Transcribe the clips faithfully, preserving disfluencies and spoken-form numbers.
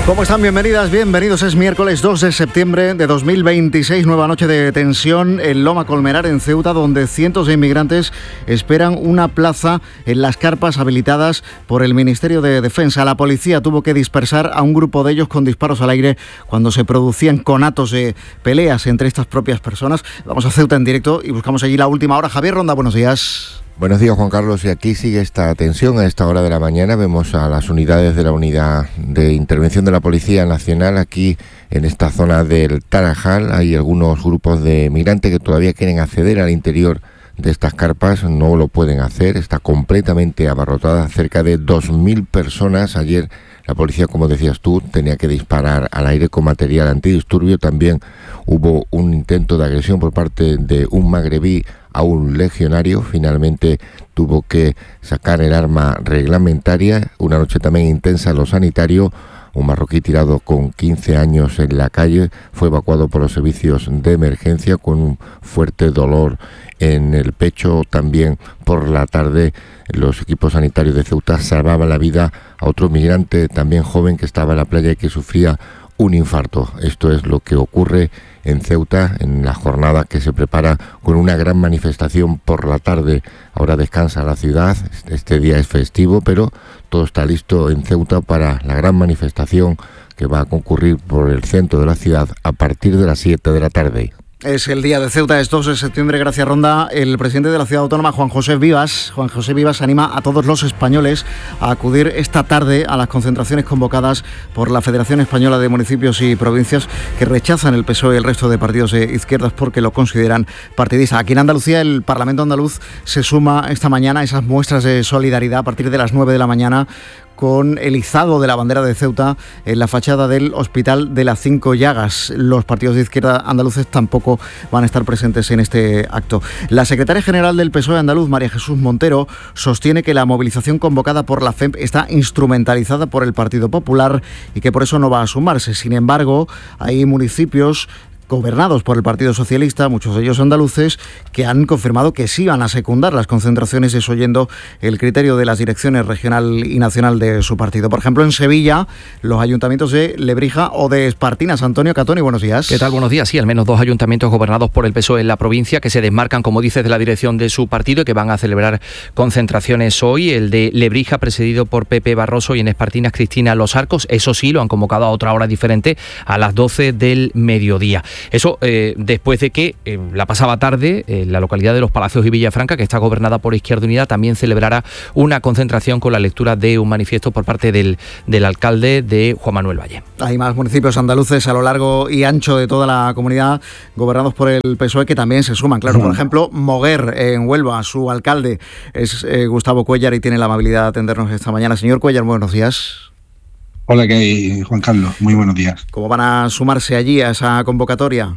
¿Cómo están? Bienvenidas, bienvenidos. Es miércoles dos de septiembre de dos mil veintiséis, nueva noche de tensión en Loma Colmenar, en Ceuta, donde cientos de inmigrantes esperan una plaza en las carpas habilitadas por el Ministerio de Defensa. La policía tuvo que dispersar a un grupo de ellos con disparos al aire cuando se producían conatos de peleas entre estas propias personas. Vamos a Ceuta en directo y buscamos allí la última hora. Javier Ronda, buenos días. Buenos días, Juan Carlos, y aquí sigue esta tensión. A esta hora de la mañana vemos a las unidades de la Unidad de Intervención de la Policía Nacional aquí en esta zona del Tarajal. Hay algunos grupos de migrantes que todavía quieren acceder al interior de estas carpas, no lo pueden hacer, está completamente abarrotada, cerca de dos mil personas. Ayer la policía, como decías tú, tenía que disparar al aire con material antidisturbio. También hubo un intento de agresión por parte de un magrebí a un legionario. Finalmente tuvo que sacar el arma reglamentaria. Una noche también intensa en lo sanitario. Un marroquí tirado con quince años en la calle fue evacuado por los servicios de emergencia con un fuerte dolor en el pecho. También por la tarde los equipos sanitarios de Ceuta salvaban la vida a otro migrante también joven que estaba en la playa y que sufría un infarto. Esto es lo que ocurre en Ceuta en la jornada que se prepara con una gran manifestación por la tarde. Ahora descansa la ciudad, este día es festivo, pero todo está listo en Ceuta para la gran manifestación que va a concurrir por el centro de la ciudad a partir de las siete de la tarde. Es el día de Ceuta, es dos de septiembre, gracias Ronda. El presidente de la ciudad autónoma, Juan José Vivas, Juan José Vivas anima a todos los españoles a acudir esta tarde a las concentraciones convocadas por la Federación Española de Municipios y Provincias, que rechazan el P S O E y el resto de partidos de izquierdas porque lo consideran partidista. Aquí en Andalucía, el Parlamento andaluz se suma esta mañana a esas muestras de solidaridad a partir de las nueve de la mañana con el izado de la bandera de Ceuta en la fachada del Hospital de las Cinco Llagas. Los partidos de izquierda andaluces tampoco van a estar presentes en este acto. La secretaria general del P S O E andaluz, María Jesús Montero, sostiene que la movilización convocada por la F E M está instrumentalizada por el Partido Popular y que por eso no va a sumarse. Sin embargo, hay municipios gobernados por el Partido Socialista, muchos de ellos andaluces, que han confirmado que sí van a secundar las concentraciones, desoyendo el criterio de las direcciones regional y nacional de su partido. Por ejemplo, en Sevilla, los ayuntamientos de Lebrija o de Espartinas. Antonio Catoni, buenos días. ¿Qué tal? Buenos días. Sí, al menos dos ayuntamientos gobernados por el P S O E en la provincia que se desmarcan, como dices, de la dirección de su partido y que van a celebrar concentraciones hoy. El de Lebrija, presidido por Pepe Barroso, y en Espartinas, Cristina Los Arcos. Eso sí, lo han convocado a otra hora diferente, a las doce del mediodía. Eso eh, después de que eh, la pasada tarde eh, la localidad de Los Palacios y Villafranca, que está gobernada por Izquierda Unida, también celebrará una concentración con la lectura de un manifiesto por parte del, del alcalde de Juan Manuel Valle. Hay más municipios andaluces a lo largo y ancho de toda la comunidad gobernados por el P S O E que también se suman. Claro, por ejemplo, Moguer, en Huelva, su alcalde es eh, Gustavo Cuéllar y tiene la amabilidad de atendernos esta mañana. Señor Cuéllar, buenos días. Hola, ¿qué hay, Juan Carlos? Muy buenos días. ¿Cómo van a sumarse allí a esa convocatoria?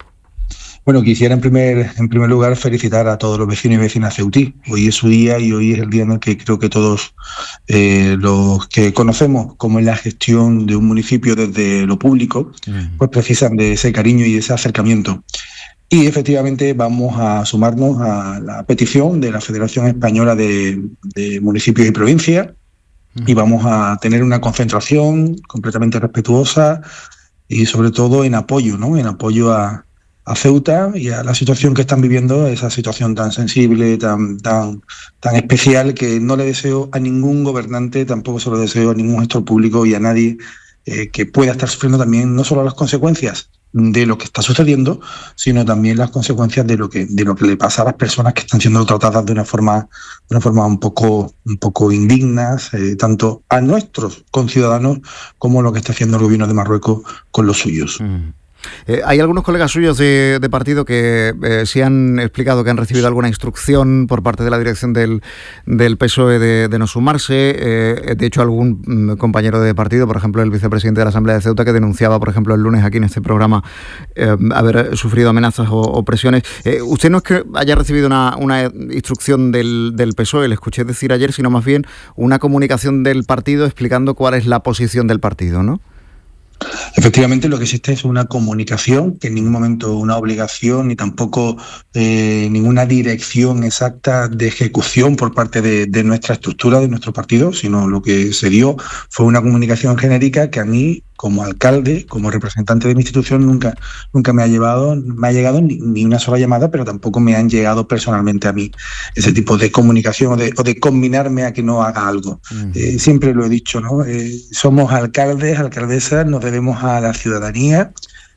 Bueno, quisiera en primer, en primer lugar felicitar a todos los vecinos y vecinas ceutí. Hoy es su día y hoy es el día en el que creo que todos eh, los que conocemos cómo es la gestión de un municipio desde lo público, mm. pues precisan de ese cariño y de ese acercamiento. Y efectivamente vamos a sumarnos a la petición de la Federación Española de, de Municipios y Provincias, y vamos a tener una concentración completamente respetuosa y sobre todo en apoyo, ¿no? En apoyo a, a Ceuta y a la situación que están viviendo, esa situación tan sensible, tan, tan, tan especial, que no le deseo a ningún gobernante, tampoco se lo deseo a ningún gestor público y a nadie eh, que pueda estar sufriendo también no solo las consecuencias de lo que está sucediendo, sino también las consecuencias de lo que de lo que le pasa a las personas que están siendo tratadas de una forma de una forma un poco un poco indignas, eh, tanto a nuestros conciudadanos como lo que está haciendo el gobierno de Marruecos con los suyos. Mm. Eh, hay algunos colegas suyos de, de partido que eh, sí han explicado que han recibido alguna instrucción por parte de la dirección del, del P S O E de, de no sumarse. Eh, de hecho, algún mm, compañero de partido, por ejemplo, el vicepresidente de la Asamblea de Ceuta, que denunciaba, por ejemplo, el lunes aquí en este programa eh, haber sufrido amenazas o, o presiones. Eh, usted no es que haya recibido una, una instrucción del, del P S O E, le escuché decir ayer, sino más bien una comunicación del partido explicando cuál es la posición del partido, ¿no? Efectivamente, lo que existe es una comunicación, que en ningún momento una obligación ni tampoco eh, ninguna dirección exacta de ejecución por parte de, de nuestra estructura, de nuestro partido, sino lo que se dio fue una comunicación genérica que a mí, como alcalde, como representante de mi institución, nunca, nunca me ha llevado, me ha llegado ni, ni una sola llamada, pero tampoco me han llegado personalmente a mí ese tipo de comunicación o de, o de combinarme a que no haga algo. Uh-huh. Eh, siempre lo he dicho, ¿no? Eh, somos alcaldes, alcaldesas, nos debemos a la ciudadanía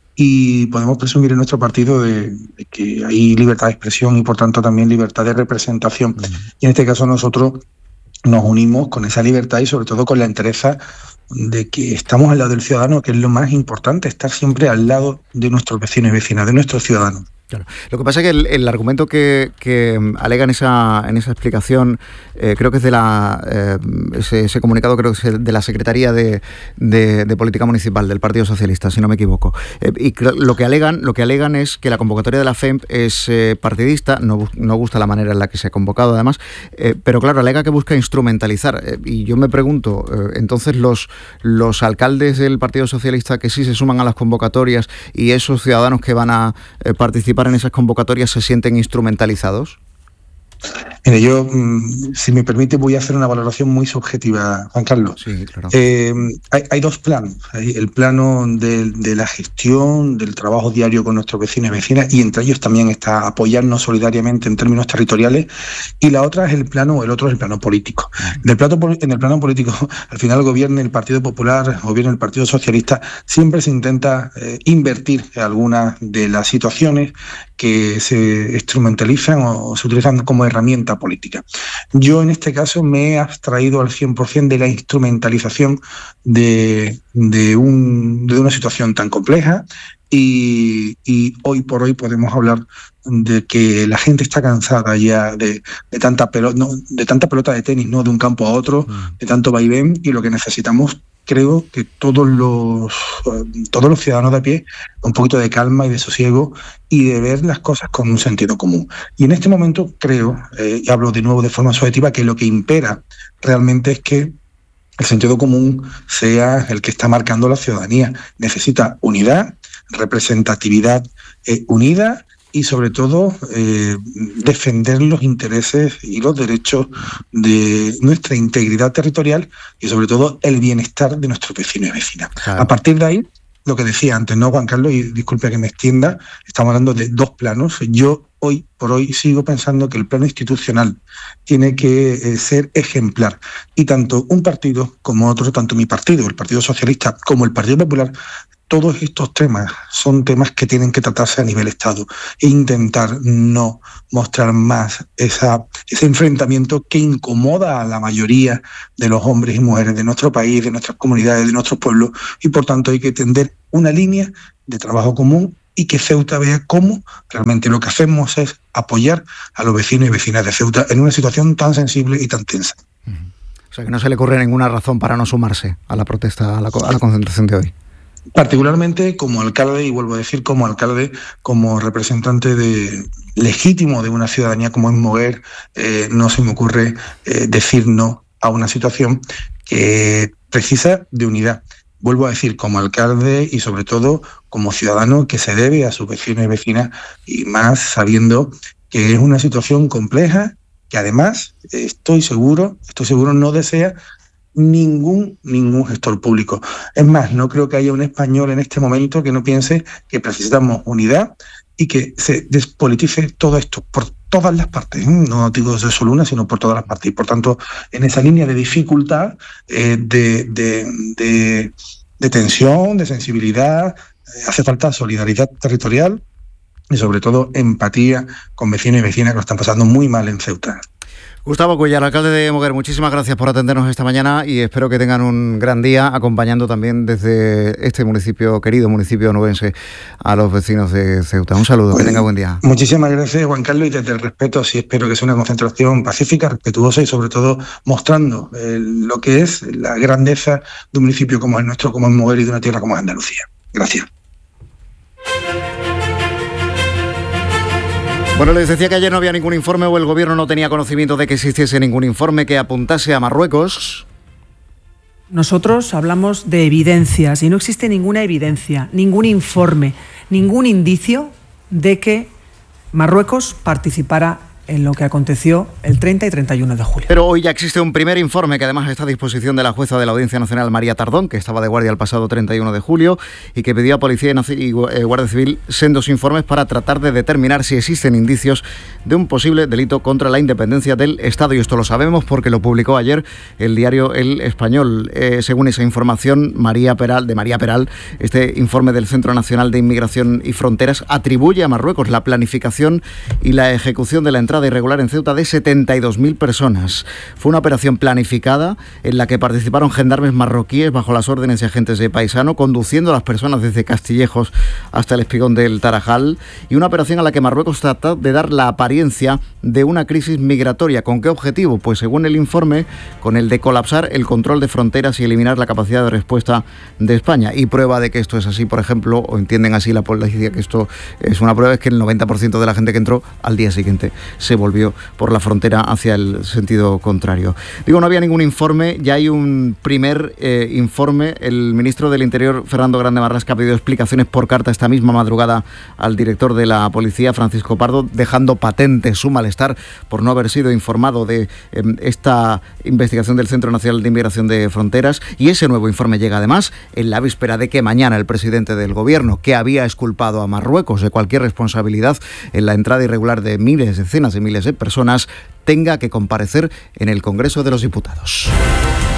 y podemos presumir en nuestro partido de, de que hay libertad de expresión y por tanto también libertad de representación. Uh-huh. Y en este caso nosotros nos unimos con esa libertad y sobre todo con la entereza de que estamos al lado del ciudadano, que es lo más importante, estar siempre al lado de nuestros vecinos y vecinas, de nuestros ciudadanos. Claro. Lo que pasa es que el, el argumento que, que alega en esa, en esa explicación, eh, creo que es de la eh, ese, ese comunicado creo que es de la Secretaría de, de, de Política Municipal del Partido Socialista, si no me equivoco. Eh, y lo que alegan, lo que alegan es que la convocatoria de la F E M P es eh, partidista, no, no gusta la manera en la que se ha convocado además, eh, pero claro, alega que busca instrumentalizar. Eh, y yo me pregunto, eh, entonces los, los alcaldes del Partido Socialista que sí se suman a las convocatorias y esos ciudadanos que van a eh, participar en esas convocatorias se sienten instrumentalizados. Mire, yo, si me permite, voy a hacer una valoración muy subjetiva, Juan Carlos. Sí, claro. Eh, hay, hay dos planos. Hay el plano de, de la gestión, del trabajo diario con nuestros vecinos y vecinas, y entre ellos también está apoyarnos solidariamente en términos territoriales, y la otra es el plano, el otro es el plano político. En el plano, en el plano político, al final gobierna el Partido Popular, gobierna el Partido Socialista, siempre se intenta eh, invertir en algunas de las situaciones que se instrumentalizan o se utilizan como herramienta política. Yo en este caso me he abstraído al cien por ciento de la instrumentalización de, de, un, de una situación tan compleja y, y hoy por hoy podemos hablar de que la gente está cansada ya de, de, tanta, pelota, no, de tanta pelota de tenis, ¿no? De un campo a otro, de tanto vaivén, y lo que necesitamos, creo que todos los todos los ciudadanos de a pie, un poquito de calma y de sosiego y de ver las cosas con un sentido común. Y en este momento creo, eh, y hablo de nuevo de forma subjetiva, que lo que impera realmente es que el sentido común sea el que está marcando la ciudadanía. Necesita unidad, representatividad eh, unida y sobre todo eh, defender los intereses y los derechos de nuestra integridad territorial y sobre todo el bienestar de nuestros vecinos y vecinas. Claro. A partir de ahí, lo que decía antes, ¿no, Juan Carlos? Y disculpe que me extienda, estamos hablando de dos planos. Yo hoy por hoy sigo pensando que el plano institucional tiene que eh, ser ejemplar. Y tanto un partido como otro, tanto mi partido, el Partido Socialista, como el Partido Popular, todos estos temas son temas que tienen que tratarse a nivel Estado e intentar no mostrar más esa, ese enfrentamiento que incomoda a la mayoría de los hombres y mujeres de nuestro país, de nuestras comunidades, de nuestros pueblos, y por tanto hay que tender una línea de trabajo común y que Ceuta vea cómo realmente lo que hacemos es apoyar a los vecinos y vecinas de Ceuta en una situación tan sensible y tan tensa. O sea, que no se le ocurre ninguna razón para no sumarse a la protesta, a la, a la concentración de hoy. Particularmente como alcalde, y vuelvo a decir como alcalde, como representante de, legítimo de una ciudadanía como es Moguer, eh, no se me ocurre eh, decir no a una situación que precisa de unidad. Vuelvo a decir, como alcalde y sobre todo como ciudadano que se debe a sus vecinos y vecinas, y más sabiendo que es una situación compleja que además estoy seguro, estoy seguro no desea ningún ningún gestor público. Es más, no creo que haya un español en este momento que no piense que necesitamos unidad y que se despolitice todo esto por todas las partes, no digo de solo una, sino por todas las partes. Y por tanto, en esa línea de dificultad, eh, de, de, de, de tensión, de sensibilidad, eh, hace falta solidaridad territorial y sobre todo empatía con vecinos y vecinas que lo están pasando muy mal en Ceuta. Gustavo Cuéllar, alcalde de Moguer, muchísimas gracias por atendernos esta mañana y espero que tengan un gran día acompañando también desde este municipio, querido municipio onubense, a los vecinos de Ceuta. Un saludo, bueno, que tenga buen día. Muchísimas gracias, Juan Carlos, y desde el respeto sí espero que sea una concentración pacífica, respetuosa y sobre todo mostrando eh, lo que es la grandeza de un municipio como el nuestro, como es Moguer, y de una tierra como es Andalucía. Gracias. Bueno, les decía que ayer no había ningún informe o el gobierno no tenía conocimiento de que existiese ningún informe que apuntase a Marruecos. Nosotros hablamos de evidencias y no existe ninguna evidencia, ningún informe, ningún indicio de que Marruecos participara en lo que aconteció el treinta y treinta y uno de julio. Pero hoy ya existe un primer informe que además está a disposición de la jueza de la Audiencia Nacional, María Tardón, que estaba de guardia el pasado treinta y uno de julio y que pidió a Policía y Guardia Civil sendos informes para tratar de determinar si existen indicios de un posible delito contra la independencia del Estado. Y esto lo sabemos porque lo publicó ayer el diario El Español. Eh, según esa información, María Peral, de María Peral, este informe del Centro Nacional de Inmigración y Fronteras atribuye a Marruecos la planificación y la ejecución de la entrada irregular en Ceuta de setenta y dos mil personas. Fue una operación planificada en la que participaron gendarmes marroquíes bajo las órdenes y agentes de Paisano, conduciendo a las personas desde Castillejos hasta el espigón del Tarajal, y una operación a la que Marruecos trató de dar la apariencia de una crisis migratoria. ¿Con qué objetivo? Pues según el informe, con el de colapsar el control de fronteras y eliminar la capacidad de respuesta de España. Y prueba de que esto es así, por ejemplo, o entienden así la policía que esto es una prueba, es que el noventa por ciento de la gente que entró al día siguiente se volvió por la frontera hacia el sentido contrario. Digo, no había ningún informe, ya hay un primer eh, informe. El ministro del Interior, Fernando Grande Marlasca, ha pedido explicaciones por carta esta misma madrugada al director de la policía, Francisco Pardo, dejando patente su malestar por no haber sido informado de eh, esta investigación del Centro Nacional de Inmigración de Fronteras. Y ese nuevo informe llega además en la víspera de que mañana el presidente del Gobierno, que había exculpado a Marruecos de cualquier responsabilidad en la entrada irregular de miles, decenas de miles de personas, tenga que comparecer en el Congreso de los Diputados.